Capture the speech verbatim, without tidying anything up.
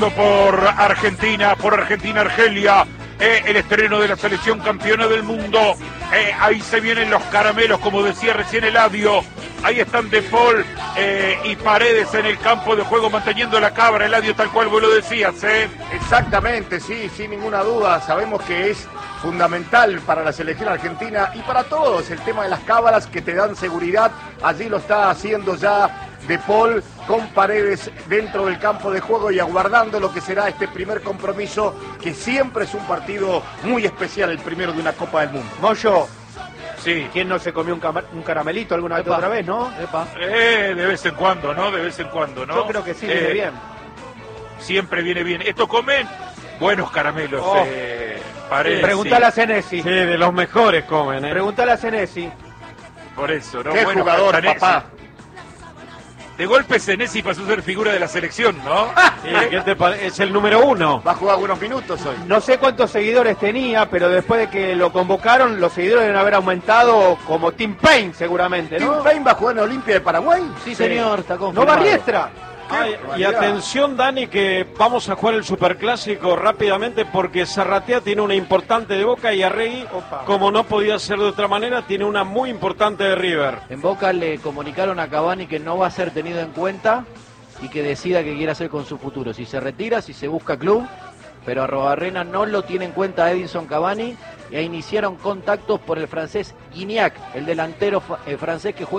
Por Argentina, por Argentina-Argelia, eh, el estreno de la selección campeona del mundo. Eh, ahí se vienen los caramelos, como decía recién Eladio. Ahí están De Paul eh, y Paredes en el campo de juego manteniendo la cabra. Eladio, tal cual vos lo decías, ¿eh? Exactamente, sí, sin ninguna duda. Sabemos que es fundamental para la selección argentina y para todos el tema de las cábalas que te dan seguridad. Allí lo está haciendo ya De Paul con Paredes dentro del campo de juego y aguardando lo que será este primer compromiso, que siempre es un partido muy especial, el primero de una Copa del Mundo. Moyo, sí. ¿Quién no se comió un, un caramelito alguna vez otra vez, no? Epa. Eh, de vez en cuando, ¿no? De vez en cuando, ¿no? Yo creo que sí, viene eh, bien. Siempre viene bien. Esto comen buenos caramelos, Oh. eh, Paredes. Preguntale sí. a Senesi. Sí, de los mejores comen, ¿eh? Preguntale a Senesi. Por eso, ¿no? Qué Bueno, jugador, Senesi. papá. De golpe Senesi pasó a ser figura de la selección, ¿no? Sí, ¿qué te pare- es el número uno. Va a jugar unos minutos hoy. No sé cuántos seguidores tenía, pero después de que lo convocaron, los seguidores deben haber aumentado como Tim Payne, seguramente, ¿Tim ¿no? Payne va a jugar en Olimpia de Paraguay? Sí, señor, está confirmado. ¿No va Riestra? Ay, y barbaridad. atención, Dani, que vamos a jugar el Superclásico rápidamente porque Zarratea tiene una importante de Boca y Arregui, Opa. como no podía ser de otra manera, tiene una muy importante de River. En Boca le comunicaron a Cavani que no va a ser tenido en cuenta y que decida qué quiere hacer con su futuro. Si se retira, si se busca club, pero Arrobarrena no lo tiene en cuenta a Edinson Cavani e iniciaron contactos por el francés Guignac, el delantero fa- eh, francés que juega